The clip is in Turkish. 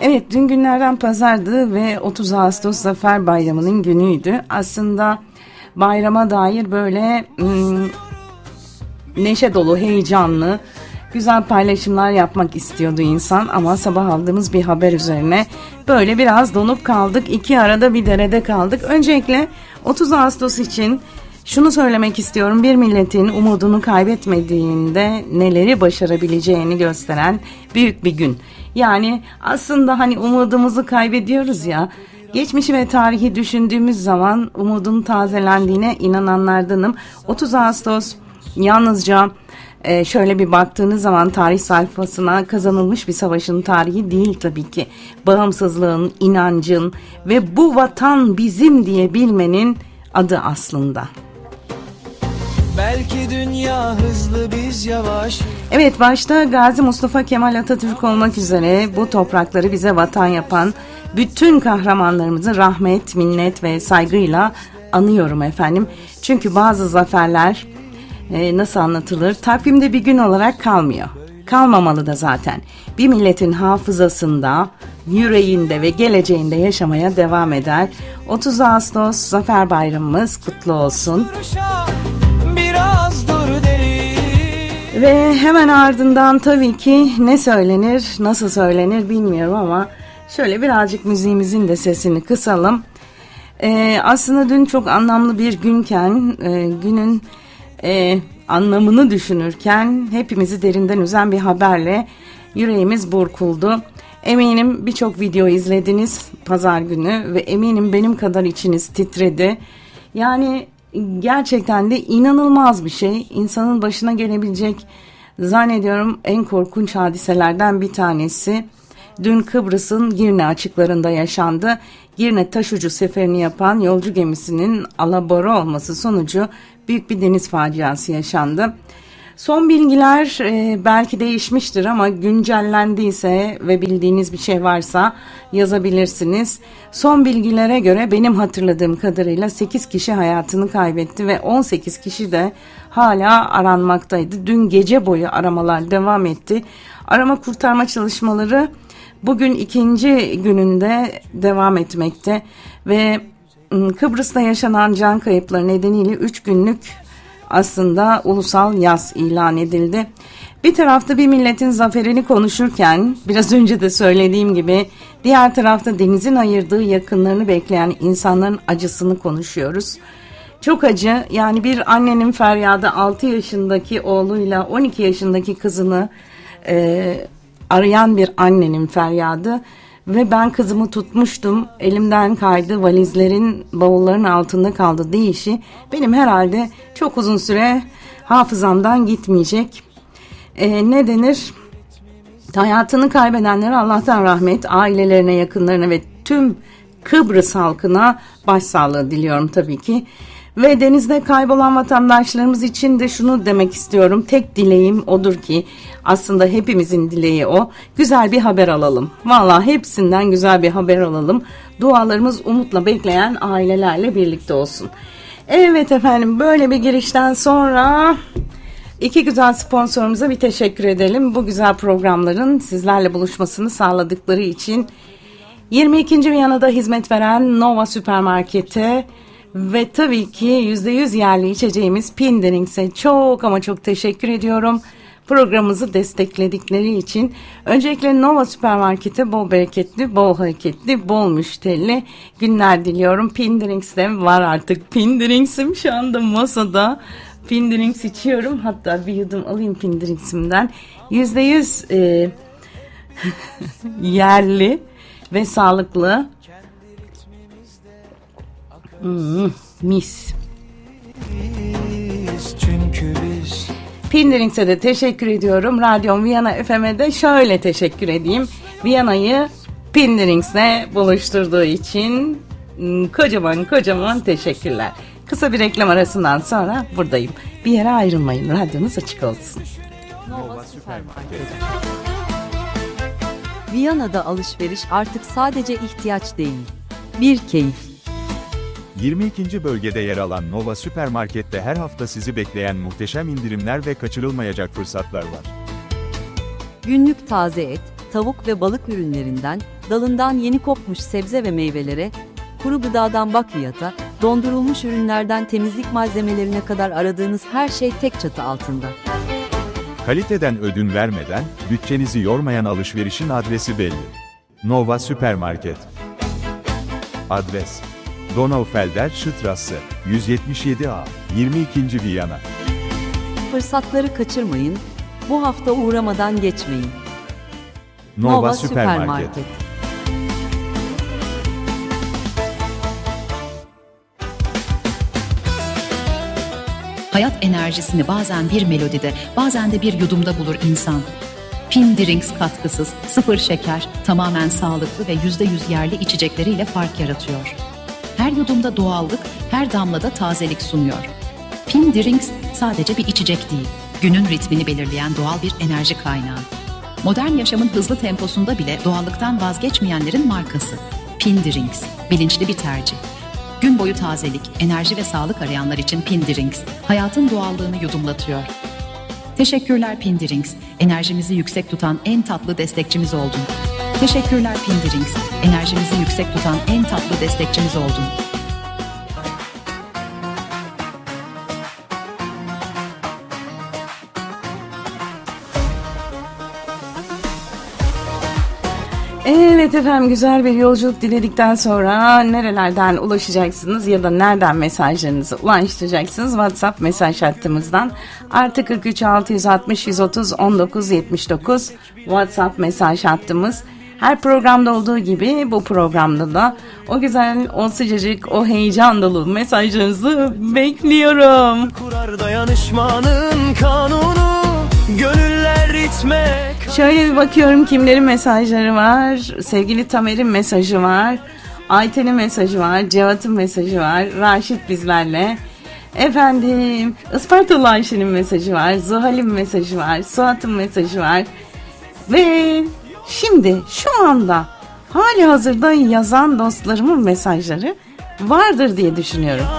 Evet, dün günlerden pazardı ve 30 Ağustos Zafer Bayramı'nın günüydü. Aslında bayrama dair böyle neşe dolu, heyecanlı, güzel paylaşımlar yapmak istiyordu insan. Ama sabah aldığımız bir haber üzerine böyle biraz donup kaldık. İki arada bir derede kaldık. Öncelikle 30 Ağustos için şunu söylemek istiyorum. Bir milletin umudunu kaybetmediğinde neleri başarabileceğini gösteren büyük bir gün. Yani aslında hani umudumuzu kaybediyoruz ya. Geçmişi ve tarihi düşündüğümüz zaman umudun tazelendiğine inananlardanım. 30 Ağustos yalnızca şöyle bir baktığınız zaman tarih sayfasına kazanılmış bir savaşın tarihi değil tabii ki. Bağımsızlığın, inancın ve bu vatan bizim diye bilmenin adı aslında. Belki dünya hızlı, biz yavaş. Evet, başta Gazi Mustafa Kemal Atatürk olmak üzere bu toprakları bize vatan yapan bütün kahramanlarımızı rahmet, minnet ve saygıyla anıyorum efendim. Çünkü bazı zaferler nasıl anlatılır? Takvimde bir gün olarak kalmıyor. Kalmamalı da zaten. Bir milletin hafızasında, yüreğinde ve geleceğinde yaşamaya devam eder. 30 Ağustos Zafer Bayramımız kutlu olsun. Ve hemen ardından tabii ki ne söylenir, nasıl söylenir bilmiyorum ama şöyle birazcık müziğimizin de sesini kısalım. Aslında dün çok anlamlı bir günken, günün anlamını düşünürken hepimizi derinden üzen bir haberle yüreğimiz burkuldu. Eminim birçok video izlediniz pazar günü ve eminim benim kadar içiniz titredi. Yani gerçekten de inanılmaz bir şey. İnsanın başına gelebilecek zannediyorum en korkunç hadiselerden bir tanesi. Dün Kıbrıs'ın Girne açıklarında yaşandı. Girne taşucu seferini yapan yolcu gemisinin alabora olması sonucu büyük bir deniz faciası yaşandı. Son bilgiler belki değişmiştir ama güncellendiyse ve bildiğiniz bir şey varsa yazabilirsiniz. Son bilgilere göre benim hatırladığım kadarıyla 8 kişi hayatını kaybetti ve 18 kişi de hala aranmaktaydı. Dün gece boyu aramalar devam etti. Arama kurtarma çalışmaları bugün ikinci gününde devam etmekte ve Kıbrıs'ta yaşanan can kayıpları nedeniyle 3 günlük aslında ulusal yas ilan edildi. Bir tarafta bir milletin zaferini konuşurken biraz önce de söylediğim gibi diğer tarafta denizin ayırdığı yakınlarını bekleyen insanların acısını konuşuyoruz. Çok acı, yani bir annenin feryadı, 6 yaşındaki oğluyla 12 yaşındaki kızını arayan bir annenin feryadı. Ve ben kızımı tutmuştum, elimden kaydı, valizlerin, bavulların altında kaldı deyişi benim herhalde çok uzun süre hafızamdan gitmeyecek. Ne denir? Hayatını kaybedenlere Allah'tan rahmet, ailelerine, yakınlarına ve tüm Kıbrıs halkına başsağlığı diliyorum tabii ki. Ve denizde kaybolan vatandaşlarımız için de şunu demek istiyorum. Tek dileğim odur ki, aslında hepimizin dileği o. Güzel bir haber alalım. Vallahi hepsinden güzel bir haber alalım. Dualarımız umutla bekleyen ailelerle birlikte olsun. Evet efendim, böyle bir girişten sonra iki güzel sponsorumuza bir teşekkür edelim. Bu güzel programların sizlerle buluşmasını sağladıkları için 22. Viyana'da hizmet veren Nova Süpermarket'e ve tabii ki %100 yerli içeceğimiz Pinderings'e çok ama çok teşekkür ediyorum. Programımızı destekledikleri için. Öncelikle Nova Süpermarket'e bol bereketli, bol hareketli, bol müşterili günler diliyorum. Pinderings'te var artık. Pinderings'im şu anda masada. Pinderings içiyorum. Hatta bir yudum alayım Pinderings'imden. %100 yerli ve sağlıklı. Mis. Pinderings'e de teşekkür ediyorum. Radyom Viyana FM'e de şöyle teşekkür edeyim. Viyana'yı Pinderings'le buluşturduğu için kocaman teşekkürler. Kısa bir reklam arasından sonra buradayım. Bir yere ayrılmayın. Radyonuz açık olsun. Nova Süpermarket. Viyana'da alışveriş artık sadece ihtiyaç değil, bir keyif. 22. bölgede yer alan Nova Süpermarket'te her hafta sizi bekleyen muhteşem indirimler ve kaçırılmayacak fırsatlar var. Günlük taze et, tavuk ve balık ürünlerinden, dalından yeni kopmuş sebze ve meyvelere, kuru gıdadan bakliyata, dondurulmuş ürünlerden temizlik malzemelerine kadar aradığınız her şey tek çatı altında. Kaliteden ödün vermeden, bütçenizi yormayan alışverişin adresi belli. Nova Süpermarket. Adres: Donaufelder Straße, 177A, 22. Viyana. Fırsatları kaçırmayın, bu hafta uğramadan geçmeyin. Nova Süpermarket. Hayat enerjisini bazen bir melodide, bazen de bir yudumda bulur insan. Pindirings katkısız, sıfır şeker, tamamen sağlıklı ve %100 yerli içecekleriyle fark yaratıyor. Her yudumda doğallık, her damlada tazelik sunuyor. Pindirings sadece bir içecek değil, günün ritmini belirleyen doğal bir enerji kaynağı. Modern yaşamın hızlı temposunda bile doğallıktan vazgeçmeyenlerin markası. Pindirings, bilinçli bir tercih. Gün boyu tazelik, enerji ve sağlık arayanlar için Pindirings, hayatın doğallığını yudumlatıyor. Teşekkürler Pindirings, enerjimizi yüksek tutan en tatlı destekçimiz oldun. Teşekkürler Pindirings, enerjimizi yüksek tutan en tatlı destekçimiz oldun. Evet efendim, güzel bir yolculuk diledikten sonra nerelerden ulaşacaksınız ya da nereden mesajlarınızı ulaştıracaksınız? WhatsApp mesaj hattımızdan artı 43 660 130 19 79 WhatsApp mesaj hattımız. Her programda olduğu gibi bu programda da o güzel, o sıcacık, o heyecan dolu mesajlarınızı bekliyorum. Kurar dayanışmanın kanunu, gönüller ritme. Şöyle bir bakıyorum kimlerin mesajları var. Sevgili Tamer'in mesajı var. Ayten'in mesajı var. Cevat'ın mesajı var. Raşit bizlerle. Efendim Ispartalı Ayşe'nin mesajı var. Zuhal'in mesajı var. Suat'ın mesajı var. Ve şimdi şu anda hali hazırda yazan dostlarımın mesajları vardır diye düşünüyorum.